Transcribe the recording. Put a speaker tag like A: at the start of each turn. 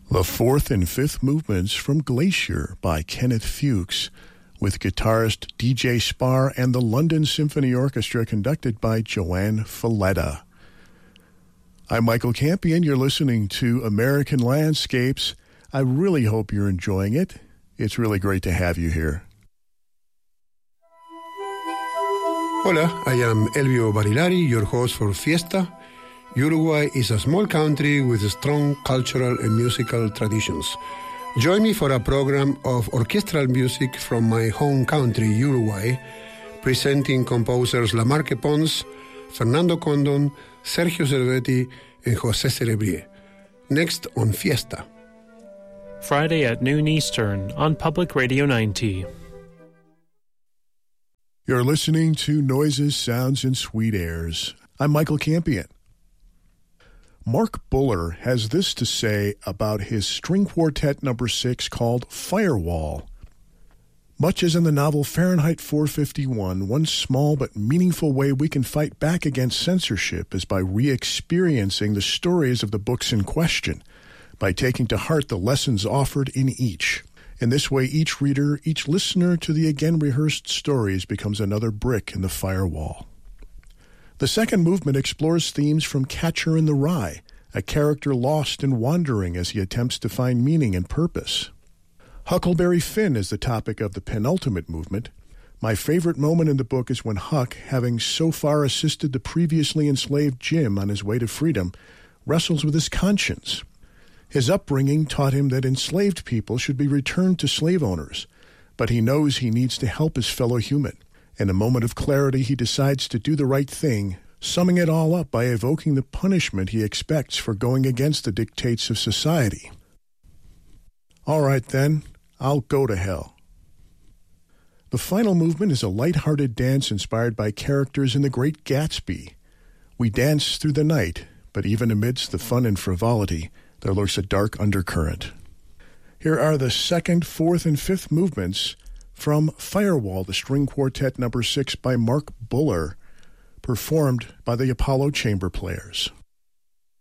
A: The fourth and fifth movements from Glacier by Kenneth Fuchs, with guitarist DJ Spar and the London Symphony Orchestra conducted by Joanne Falletta. I'm Michael Campion. You're listening to American Landscapes. I really hope you're enjoying it. It's really great to have you here.
B: Hola, I am Elvio Barilari, your host for Fiesta. Uruguay is a small country with strong cultural and musical traditions. Join me for a program of orchestral music from my home country, Uruguay, presenting composers Lamarque Pons, Fernando Condon, Sergio Cervetti, and José Cerebrier. Next on Fiesta.
C: Friday at noon Eastern on Public Radio 90.
A: You're listening to Noises, Sounds, and Sweet Airs. I'm Michael Campion. Mark Buller has this to say about his string quartet number 6 called Firewall. Much as in the novel Fahrenheit 451, one small but meaningful way we can fight back against censorship is by re-experiencing the stories of the books in question, by taking to heart the lessons offered in each. In this way, each reader, each listener to the again-rehearsed stories becomes another brick in the firewall. The second movement explores themes from Catcher in the Rye, a character lost and wandering as he attempts to find meaning and purpose. Huckleberry Finn is the topic of the penultimate movement. My favorite moment in the book is when Huck, having so far assisted the previously enslaved Jim on his way to freedom, wrestles with his conscience. His upbringing taught him that enslaved people should be returned to slave owners, but he knows he needs to help his fellow human. In a moment of clarity, he decides to do the right thing, summing it all up by evoking the punishment he expects for going against the dictates of society. All right, then, I'll go to hell. The final movement is a light-hearted dance inspired by characters in The Great Gatsby. We dance through the night, but even amidst the fun and frivolity, there lurks a dark undercurrent. Here are the second, fourth, and fifth movements from Firewall, the string quartet number 6 by Mark Buller, performed by the Apollo Chamber Players.